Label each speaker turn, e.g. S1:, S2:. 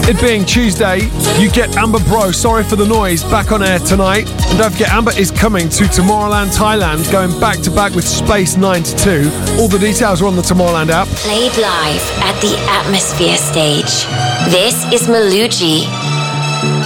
S1: It being Tuesday, you get Amber Bro, Sorry for the Noise, back on air tonight. And don't forget, Amber is coming to Tomorrowland, Thailand, going back to back with Space 92. All the details are on the Tomorrowland app.
S2: Played live at the Atmosphere stage. This is Maluji